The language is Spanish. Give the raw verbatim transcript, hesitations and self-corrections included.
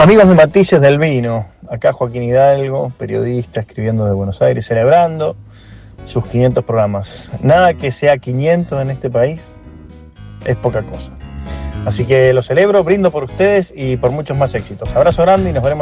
Amigos de Matices del Vino, acá Joaquín Hidalgo, periodista, escribiendo de Buenos Aires, celebrando sus quinientos programas. Nada que sea quinientos en este país es poca cosa. Así que lo celebro, brindo por ustedes y por muchos más éxitos. Abrazo grande y nos veremos.